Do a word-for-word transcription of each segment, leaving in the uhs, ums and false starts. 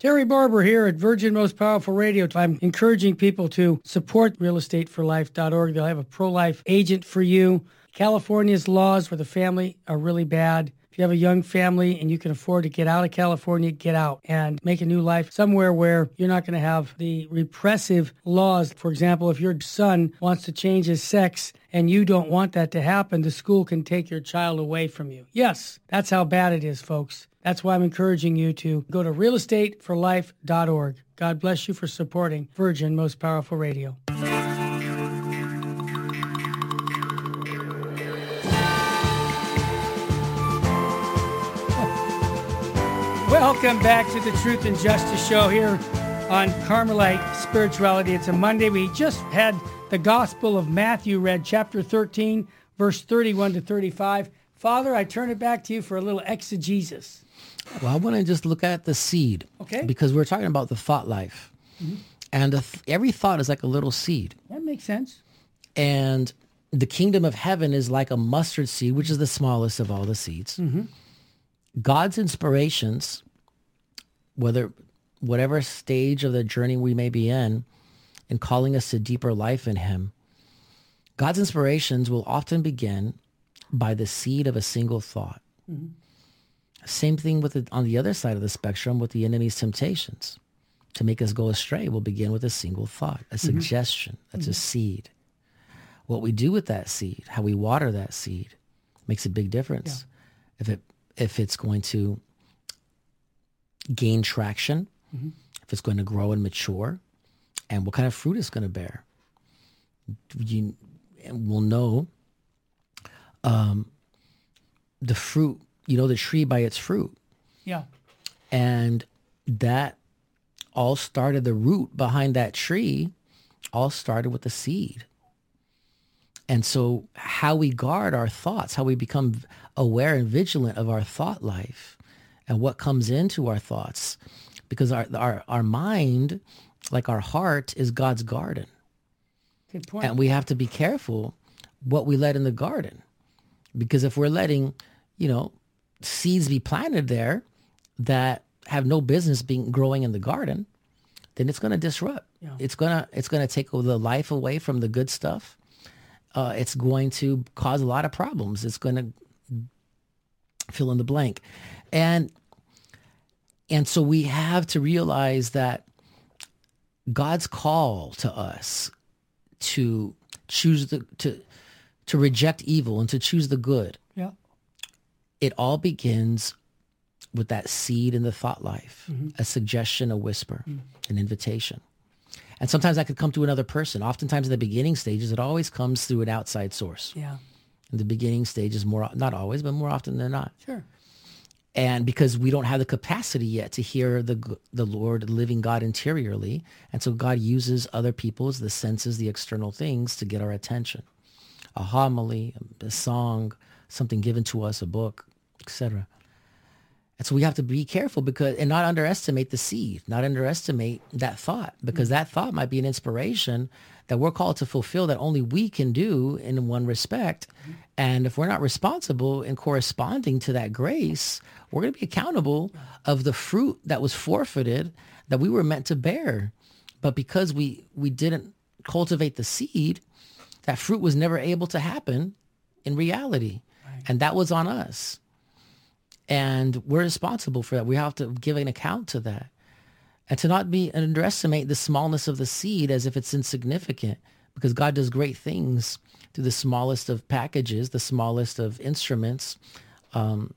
Terry Barber here at Virgin Most Powerful Radio. I'm encouraging people to support real estate for life dot org. They'll have a pro-life agent for you. California's laws for the family are really bad. If you have a young family and you can afford to get out of California, get out and make a new life somewhere where you're not going to have the repressive laws. For example, if your son wants to change his sex and you don't want that to happen, the school can take your child away from you. Yes, that's how bad it is, folks. That's why I'm encouraging you to go to real estate for life dot org. God bless you for supporting Virgin Most Powerful Radio. Welcome back to the Truth and Justice Show here on Carmelite Spirituality. It's a Monday. We just had the Gospel of Matthew read, chapter thirteen, verse thirty-one to thirty-five. Father, I turn it back to you for a little exegesis. Well, I want to just look at the seed. Okay. Because we're talking about the thought life. Mm-hmm. And th- every thought is like a little seed. That makes sense. And the kingdom of heaven is like a mustard seed, which is the smallest of all the seeds. Mm-hmm. God's inspirations, whether whatever stage of the journey we may be in, in calling us to deeper life in him, God's inspirations will often begin by the seed of a single thought. Mm-hmm. Same thing with the, on the other side of the spectrum with the enemy's temptations. To make us go astray will begin with a single thought, a mm-hmm. suggestion. That's mm-hmm. a seed. What we do with that seed, how we water that seed, makes a big difference. Yeah. If it if it's going to gain traction, mm-hmm. if it's going to grow and mature, and what kind of fruit it's going to bear. You will know um, the fruit. You know the tree by its fruit. Yeah. And that all started, the root behind that tree all started with the seed. And so how we guard our thoughts, how we become aware and vigilant of our thought life and what comes into our thoughts, because our our, our mind, like our heart, is God's garden. Good point. And we have to be careful what we let in the garden. Because if we're letting, you know, seeds be planted there that have no business being growing in the garden, then it's going to disrupt. Yeah. It's going to it's going to take the life away from the good stuff. Uh, it's going to cause a lot of problems. It's going to fill in the blank. And and so we have to realize that God's call to us to choose the to to reject evil and to choose the good. Yeah. It all begins with that seed in the thought life, mm-hmm. a suggestion, a whisper, mm-hmm. an invitation. And sometimes that could come through another person. Oftentimes in the beginning stages, it always comes through an outside source. Yeah. In the beginning stages, more not always, but more often than not. Sure. And because we don't have the capacity yet to hear the the Lord, living God interiorly, and so God uses other people's, the senses, the external things to get our attention. A homily, a song, something given to us, a book, et cetera. And so we have to be careful because and not underestimate the seed, not underestimate that thought, because mm-hmm. that thought might be an inspiration that we're called to fulfill that only we can do in one respect. Mm-hmm. And if we're not responsible in corresponding to that grace, we're going to be accountable of the fruit that was forfeited that we were meant to bear. But because we, we didn't cultivate the seed, that fruit was never able to happen in reality. Right. And that was on us. And we're responsible for that. We have to give an account to that. And to not be underestimate the smallness of the seed as if it's insignificant, because God does great things through the smallest of packages, the smallest of instruments, um,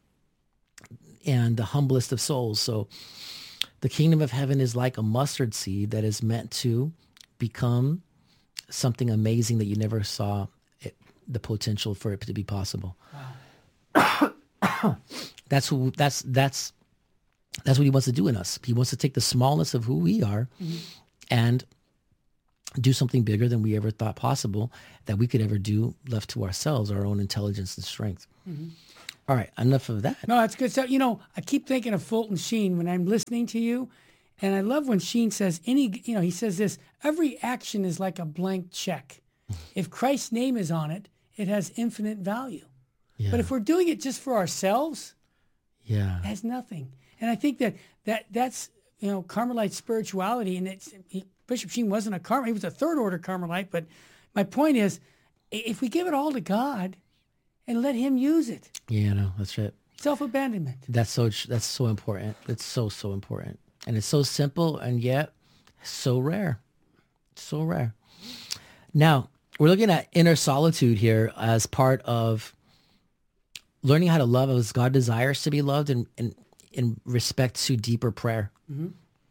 and the humblest of souls. So the kingdom of heaven is like a mustard seed that is meant to become something amazing that you never saw it, the potential for it to be possible. Wow. That's who. That's that's that's what he wants to do in us. He wants to take the smallness of who we are, mm-hmm. and do something bigger than we ever thought possible that we could ever do left to ourselves, our own intelligence and strength. Mm-hmm. All right, enough of that. No, that's good stuff. You know, I keep thinking of Fulton Sheen when I'm listening to you, and I love when Sheen says any. You know, he says this: every action is like a blank check. If Christ's name is on it, it has infinite value. Yeah. But if we're doing it just for ourselves, yeah, it has nothing. And I think that, that that's you know, Carmelite spirituality, and it's he, Bishop Sheen wasn't a Carmelite; he was a third order Carmelite. But my point is, if we give it all to God and let Him use it, Yeah, no, that's right. self abandonment. That's so that's so important. It's so so important, and it's so simple, and yet so rare, so rare. Now we're looking at inner solitude here as part of learning how to love as God desires to be loved, and in, in, in respect to deeper prayer. Mm-hmm.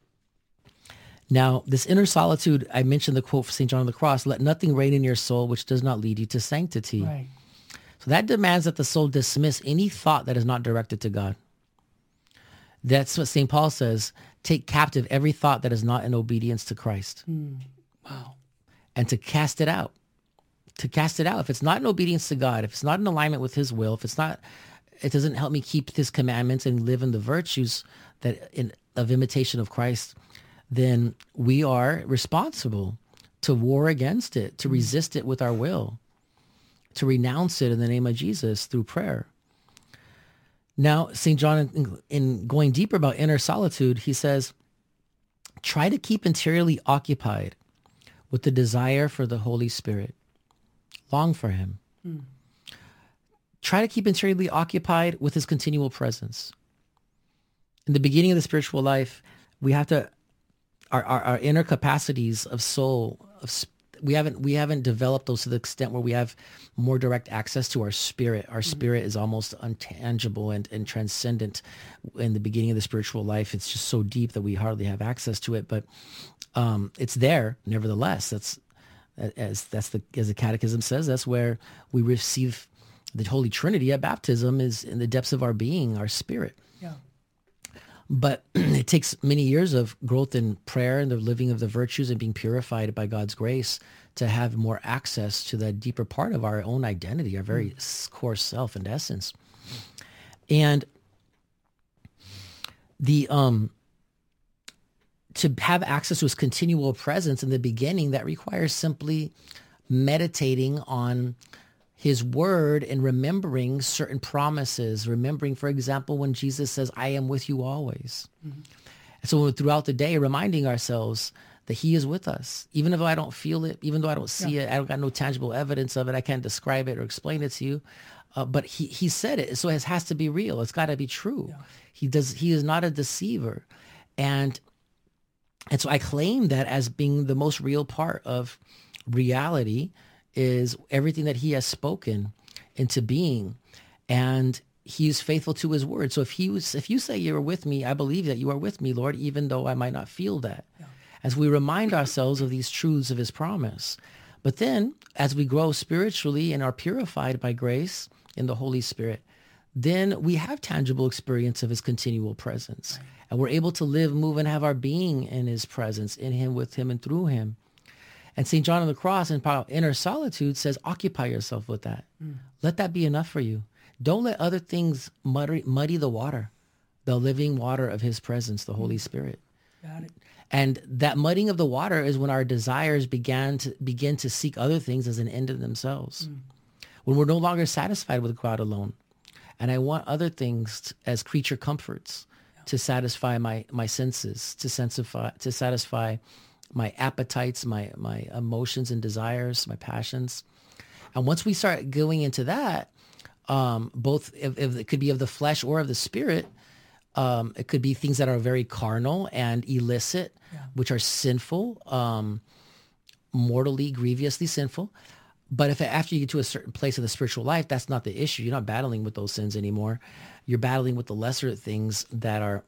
Now, this inner solitude, I mentioned the quote from Saint John of the Cross: "Let nothing reign in your soul which does not lead you to sanctity." Right. So that demands that the soul dismiss any thought that is not directed to God. That's what Saint Paul says: take captive every thought that is not in obedience to Christ. Mm. Wow. And to cast it out. To cast it out. If it's not in obedience to God, if it's not in alignment with His will, if it's not, it doesn't help me keep His commandments and live in the virtues that in, of imitation of Christ, then we are responsible to war against it, to resist it with our will, to renounce it in the name of Jesus through prayer. Now, Saint John, in, in going deeper about inner solitude, he says, try to keep interiorly occupied with the desire for the Holy Spirit. Long for Him. Mm. Try to keep interiorly occupied with His continual presence. In the beginning of the spiritual life, we have to, our, our, our inner capacities of soul, of we haven't we haven't developed those to the extent where we have more direct access to our spirit. Our spirit mm-hmm. is almost untangible and, and transcendent. In the beginning of the spiritual life, it's just so deep that we hardly have access to it. But um, it's there, nevertheless. That's as that's the as the Catechism says. That's where we receive the Holy Trinity at baptism, is in the depths of our being, our spirit. Yeah. But it takes many years of growth in prayer and the living of the virtues and being purified by God's grace to have more access to that deeper part of our own identity, our very mm. core self and essence. And the um, to have access to His continual presence in the beginning, that requires simply meditating on His word and remembering certain promises, remembering, for example, when Jesus says, I am with you always. Mm-hmm. And so throughout the day, reminding ourselves that He is with us, even though I don't feel it, even though I don't see yeah. it, I don't got no tangible evidence of it, I can't describe it or explain it to you. Uh, but he, he said it, so it has to be real. It's got to be true. Yeah. He does. He is not a deceiver. And, and so I claim that as being the most real part of reality is everything that He has spoken into being, and He is faithful to His word. So if he was, if you say you are with me, I believe that you are with me, Lord, even though I might not feel that. Yeah. As we remind ourselves of these truths of His promise. But then as we grow spiritually and are purified by grace in the Holy Spirit, then we have tangible experience of His continual presence. Right. And we're able to live, move, and have our being in His presence, in Him, with Him, and through Him. And Saint John of the Cross in Inner Solitude says, occupy yourself with that. Mm. Let that be enough for you. Don't let other things muddy, muddy the water, the living water of His presence, the Holy Spirit. Got it. And that mudding of the water is when our desires began to begin to seek other things as an end in themselves. Mm. When we're no longer satisfied with God alone. And I want other things t- as creature comforts yeah. to satisfy my, my senses, to sensify, to satisfy my appetites, my my emotions and desires, my passions. And once we start going into that, um, both if, if it could be of the flesh or of the spirit, um, it could be things that are very carnal and illicit, yeah. which are sinful, um, mortally, grievously sinful. But if after you get to a certain place of the spiritual life, that's not the issue. You're not battling with those sins anymore. You're battling with the lesser things that are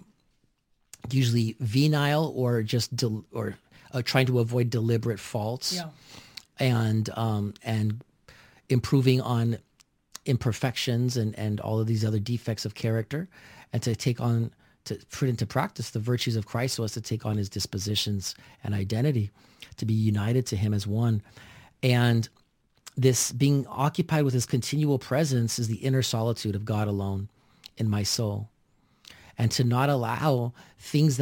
usually venile or just del- or Uh, trying to avoid deliberate faults, yeah. and um, and improving on imperfections and, and all of these other defects of character, and to take on, to put into practice the virtues of Christ so as to take on His dispositions and identity, to be united to Him as one. And this being occupied with His continual presence is the inner solitude of God alone in my soul. And to not allow things that